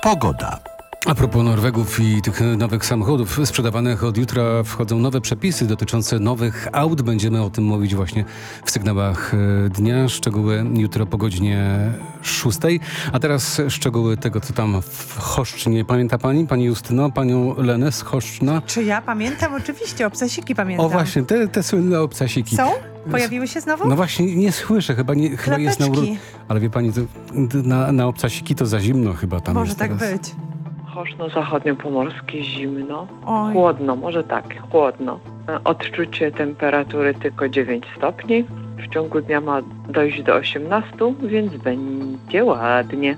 Pogoda. A propos Norwegów i tych nowych samochodów sprzedawanych, od jutra wchodzą nowe przepisy dotyczące nowych aut. Będziemy o tym mówić właśnie w sygnałach dnia. Szczegóły jutro po godzinie 6. A teraz szczegóły tego, co tam w Choszcznie. Pamięta pani Justyno, panią Lenę z Choszczna? Czy ja pamiętam? Oczywiście, obcasiki pamiętam. O właśnie, te słynne obcasiki. Są? Pojawiły się znowu? No właśnie, nie słyszę, chyba jest na ale wie pani, na obcasiki to za zimno chyba tam Może jest tak teraz. być. Choszno zachodniopomorskie zimno, Oj. chłodno, może tak, chłodno. Odczucie temperatury tylko 9 stopni. W ciągu dnia ma dojść do 18, więc będzie ładnie.